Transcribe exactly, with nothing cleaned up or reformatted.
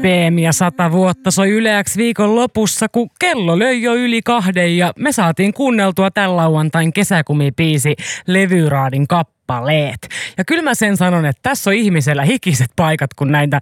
B M ja sata vuotta soi Yle X viikon lopussa, kun kello löi jo yli kahden ja me saatiin kuunneltua tämän lauantain kesäkumipiisi Levyraadin kappaleet. Ja kyllä mä sen sanon, että tässä on ihmisellä hikiset paikat, kun näitä